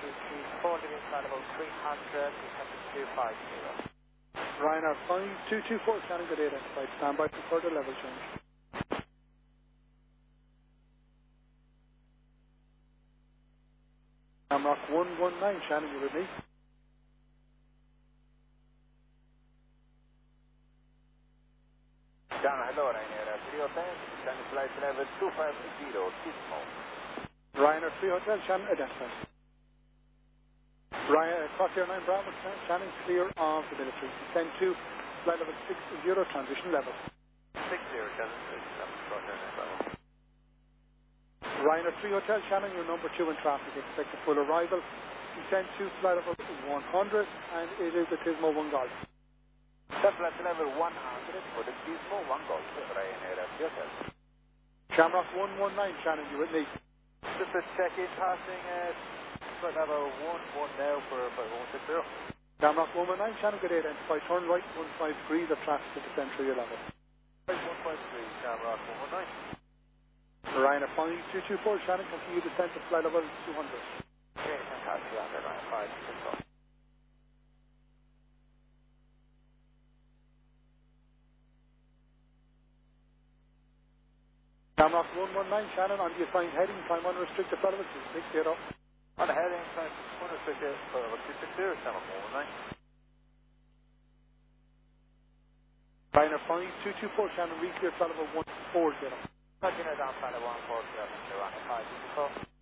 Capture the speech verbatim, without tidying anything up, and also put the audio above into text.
two three four, leaving flight level three hundred, descending two five zero. Ryanair five two two four, Shannon, good day, identified. Stand by for further level change. Shamrock one one nine, Shannon, you with me? Shannon, hello, Ryanair three Hotel, Shannon flight level two five zero, Gizmo. Ryanair three Hotel, Shannon, identified. Ryanair Crosshair nine Bravo, Shannon, clear of the military. Descend to flight level six zero, transition level. six zero, Shannon, Crosshair nine Bravo. Ryanair three Hotel, Shannon, you're number two in traffic. Expect a full arrival. Descend to flight level one hundred, and it is a Gizmo one Golf. Flight level one hundred for the Gizmo one Golf, Ryanair three Hotel. Shamrock one one nine, Shannon, you with me? Just a check-in passing at flight level one one now for one six zero. Shamrock one one nine, Shannon, good day, identified. Turn right one five degrees of traffic at the central level. Right one five three, Shamrock one one nine. Ryanair five two two four, Shannon, continue descent to flight level two hundred. Okay, fantastic, Ryanair five two two four. Shamrock one one nine, Shannon, on the assigned heading, time unrestricted flight level two six zero. On the heading, time unrestricted flight level two six zero, Shamrock one one nine. Ryanair five two two four, Shannon, reclear flight level one four zero. Continuing down flight level one four zero, Ryanair five two two four.